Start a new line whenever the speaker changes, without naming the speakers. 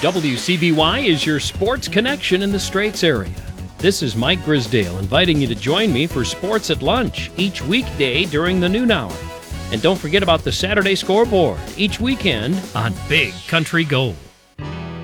WCBY is your sports connection in the Straits area. This is Mike Grisdale inviting you to join me for Sports at Lunch each weekday during the noon hour. And don't forget about the Saturday scoreboard each weekend on Big Country Gold.